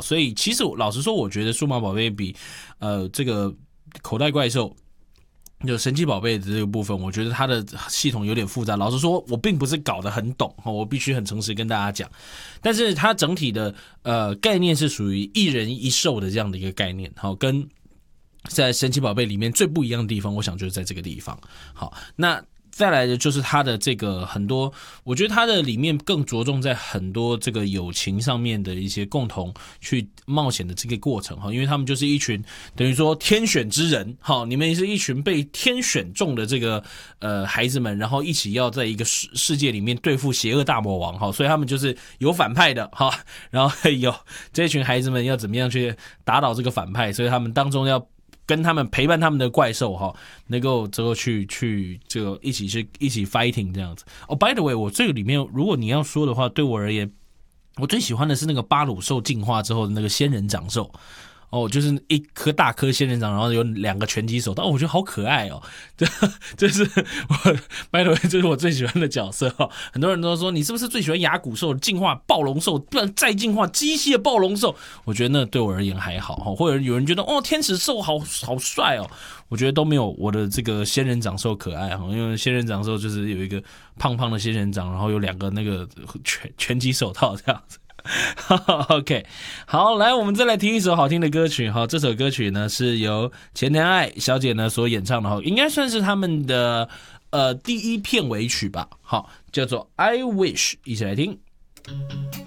所以其实老实说，我觉得数码宝贝比这个口袋怪兽就神奇宝贝的这个部分，我觉得它的系统有点复杂。老实说，我并不是搞得很懂，我必须很诚实跟大家讲。但是它整体的概念是属于一人一兽的这样的一个概念，好，跟在神奇宝贝里面最不一样的地方，我想就是在这个地方。好，那再来的就是它的这个很多，我觉得它的里面更着重在很多这个友情上面的一些共同去冒险的这个过程，因为他们就是一群等于说天选之人，你们也是一群被天选中的这个孩子们，然后一起要在一个世界里面对付邪恶大魔王，所以他们就是有反派的，然后有这群孩子们要怎么样去打倒这个反派，所以他们当中要跟他们陪伴他们的怪兽能够之后去这个一起 fighting 这样子。by the way， 我这个里面如果你要说的话，对我而言，我最喜欢的是那个巴鲁兽进化之后的那个仙人掌兽。就是一颗大颗仙人掌，然后有2个拳击手，但我觉得好可爱哦。这是我 by the way， 这是我最喜欢的角色。很多人都说你是不是最喜欢牙骨兽进化暴龙兽，不然再进化机械暴龙兽？我觉得那对我而言还好，或者有人觉得天使兽好帅哦，我觉得都没有我的这个仙人掌兽可爱，因为仙人掌兽就是有一个胖胖的仙人掌，然后有2个那个拳击手套这样子。OK， 好，来，我们再来听一首好听的歌曲。这首歌曲呢是由前田爱小姐呢所演唱的，应该算是他们的第一片尾曲吧。叫做 I Wish， 一起来听。